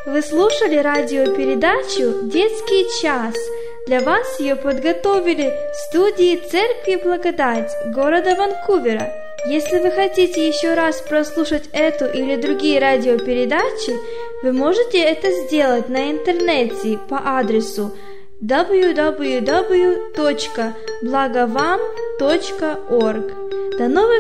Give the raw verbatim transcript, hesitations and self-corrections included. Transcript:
Вы слушали радиопередачу «Детский час». Для вас ее подготовили в студии Церкви Благодать города Ванкувера. Если вы хотите еще раз прослушать эту или другие радиопередачи, вы можете это сделать на интернете по адресу дабл ю дабл ю дабл ю точка благовам точка орг. До новых